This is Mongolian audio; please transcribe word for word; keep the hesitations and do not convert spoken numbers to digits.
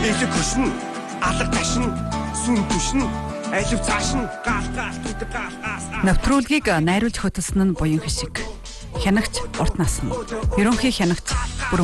Элэг хөшин, алга ташин, сүн түшин, алив цаашин, гал гал түд гал гаас. Навтруулгийг найруулж хөтөлсөн нь буян хишиг. Хянагч урт насна. Ерөнхий хянагч